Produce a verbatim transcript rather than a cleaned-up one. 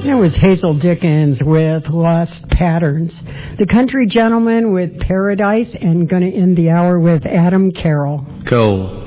It was Hazel Dickens with Lost Patterns. The Country Gentleman with Paradise, and going to end the hour with Adam Carroll. Cool.